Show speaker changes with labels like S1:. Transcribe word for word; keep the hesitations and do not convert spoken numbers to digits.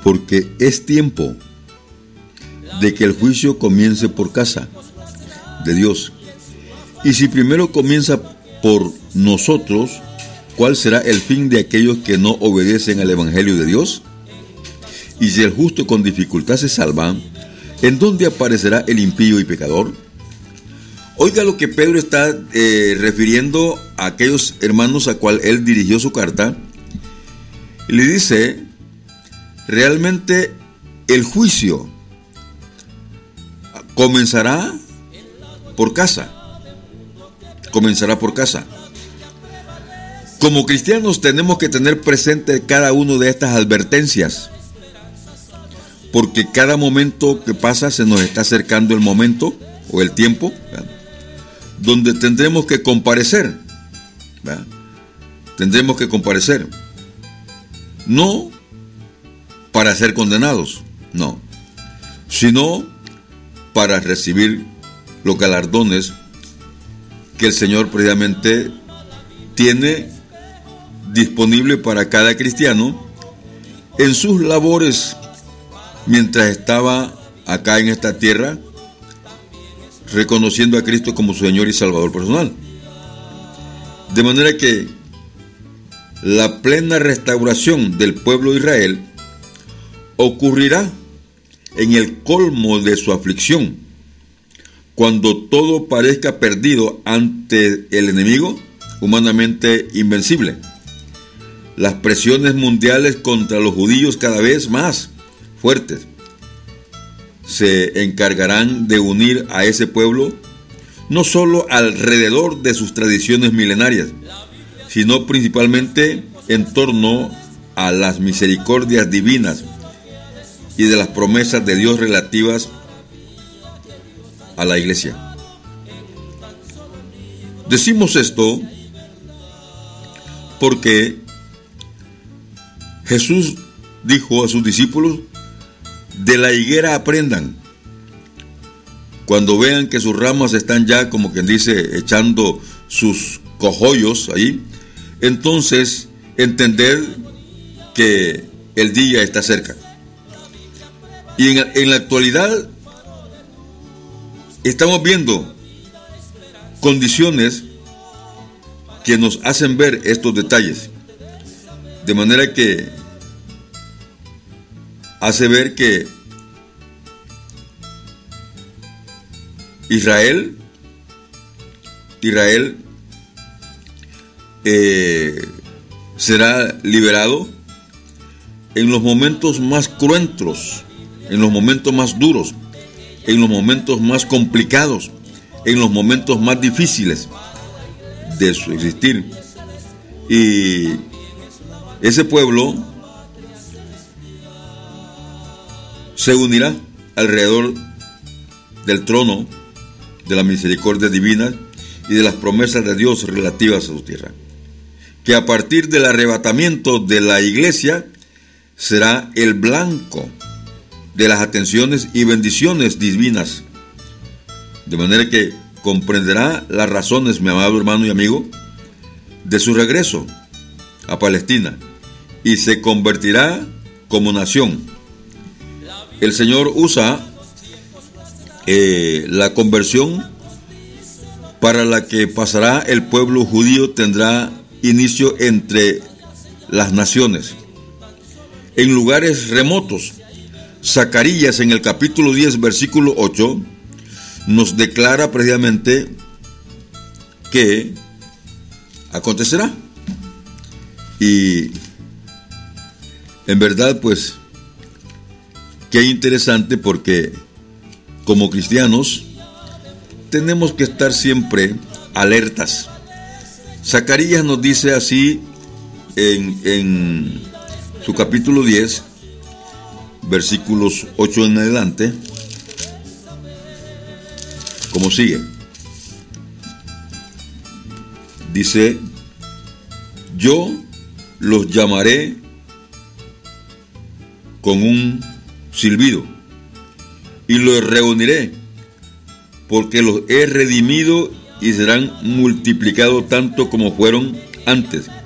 S1: porque es tiempo de que el juicio comience por casa de Dios. Y si primero comienza por nosotros, ¿cuál será el fin de aquellos que no obedecen al Evangelio de Dios? Y si el justo con dificultad se salva, ¿en dónde aparecerá el impío y pecador? Oiga lo que Pedro está eh, refiriendo a aquellos hermanos a cual él dirigió su carta. Le dice, realmente el juicio comenzará por casa. Comenzará por casa. Como cristianos tenemos que tener presente cada una de estas advertencias, porque cada momento que pasa se nos está acercando el momento o el tiempo, ¿verdad?, donde tendremos que comparecer, ¿verdad? Tendremos que comparecer, no para ser condenados, no, sino para recibir los galardones que el Señor previamente tiene disponible para cada cristiano en sus labores mientras estaba acá en esta tierra, reconociendo a Cristo como su Señor y Salvador personal. De manera que la plena restauración del pueblo de Israel ocurrirá en el colmo de su aflicción, cuando todo parezca perdido ante el enemigo humanamente invencible. Las presiones mundiales contra los judíos cada vez más fuertes se encargarán de unir a ese pueblo no solo alrededor de sus tradiciones milenarias, sino principalmente en torno a las misericordias divinas y de las promesas de Dios relativas a la iglesia. Decimos esto porque Jesús dijo a sus discípulos: de la higuera aprendan. Cuando vean que sus ramas están ya, como quien dice, echando sus cogollos ahí, entonces entender que el día está cerca. Y en, en la actualidad estamos viendo condiciones que nos hacen ver estos detalles, de manera que hace ver que Israel, Israel eh, será liberado en los momentos más cruentos, en los momentos más duros, en los momentos más complicados, en los momentos más difíciles de su existir. Y ese pueblo se unirá alrededor del trono de la misericordia divina y de las promesas de Dios relativas a su tierra, que a partir del arrebatamiento de la iglesia será el blanco de las atenciones y bendiciones divinas, de manera que comprenderá las razones, mi amado hermano y amigo, de su regreso a Palestina, y se convertirá como nación. El Señor usa eh, la conversión para la que pasará el pueblo judío, tendrá inicio entre las naciones, en lugares remotos. Zacarías, en el capítulo diez, versículo ocho, nos declara previamente que acontecerá. Y en verdad, pues, qué interesante, porque como cristianos tenemos que estar siempre alertas. Zacarías nos dice así en, en su capítulo diez, versículos ocho en adelante, como sigue. Dice: yo los llamaré con un silbido y los reuniré, porque los he redimido y serán multiplicados tanto como fueron antes.